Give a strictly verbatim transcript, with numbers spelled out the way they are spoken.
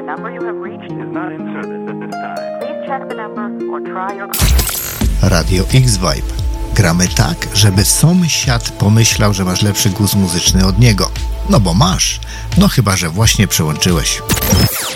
The number you have reached is not in service at this time. Please check the number or try your... Radio X-Vibe. Gramy tak, żeby sąsiad pomyślał, że masz lepszy gust muzyczny od niego. No bo masz. No chyba, że właśnie przełączyłeś.